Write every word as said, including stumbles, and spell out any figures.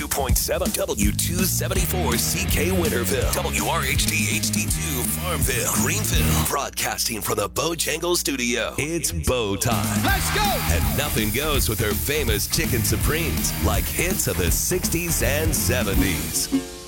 point seven, W two seventy-four C K Winterville, W R H D H D two Farmville, Greenville. Broadcasting from the Bojangles studio, it's Bo time. Let's go! And nothing goes with her famous Chicken Supremes like hits of the sixties and seventies.